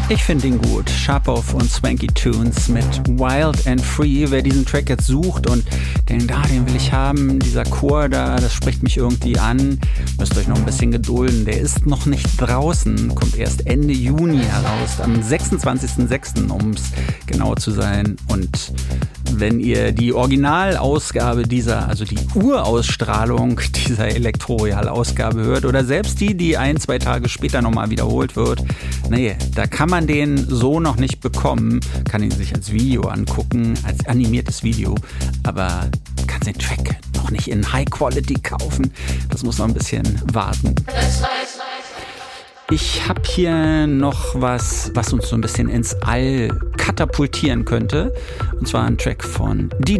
Ich finde ihn gut. Sharpoff und Swanky Tunes mit Wild and Free. Wer diesen Track jetzt sucht und den will ich haben, dieser Chor da, das spricht mich irgendwie an. Müsst euch noch ein bisschen gedulden. Der ist noch nicht draußen, kommt erst Ende Juni heraus, am 26.06., um es genau zu sein. Und wenn ihr die Originalausgabe also die Urausstrahlung dieser Elektroreal-Ausgabe hört oder selbst die 1-2 Tage später nochmal wiederholt wird, da kann man den so noch nicht bekommen, kann ihn sich als Video angucken, als animiertes Video, aber kann den Track noch nicht in High Quality kaufen. Das muss noch ein bisschen warten. Ich habe hier noch was uns so ein bisschen ins All katapultieren könnte. Und zwar ein Track von